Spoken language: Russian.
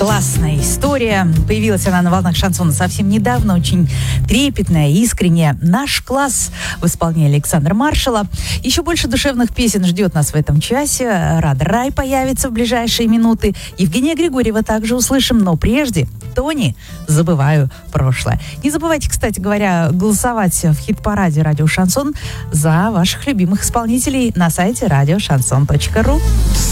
Классная история. Появилась она на волнах шансона совсем недавно, очень трепетная, искренняя. «Наш класс» в исполнении Александра Маршала. Еще больше душевных песен ждет нас в этом часе. Рада Рай появится в ближайшие минуты. Евгения Григорьева также услышим, но прежде Тони «Забываю прошлое». Не забывайте, кстати говоря, голосовать в хит-параде «Радио Шансон» за ваших любимых исполнителей на сайте radioshanson.ru.